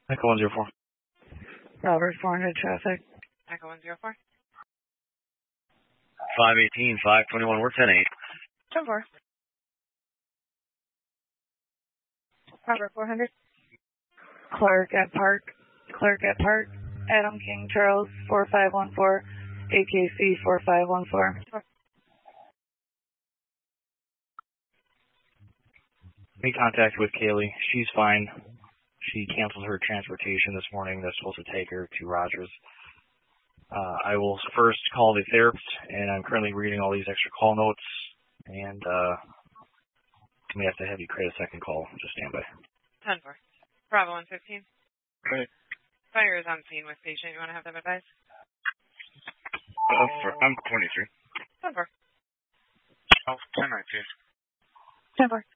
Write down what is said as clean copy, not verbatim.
Echo 104. Robert 400 traffic. Echo 104. 518, 521, we're 10-8. 10-4. Robert 400. Clark at Park. Adam King Charles 4514. AKC 4514. Made contact with Kaylee. She's fine. She canceled her transportation this morning. They're supposed to take her to Rogers. I will first call the therapist, and I'm currently reading all these extra call notes, and we have to have you create a second call. Just stand by. 10-4. Bravo 115. Right. Fire is on scene with patient. You want to have them advised? I'm 23. 10-4. Oh, 10-19. 10-4.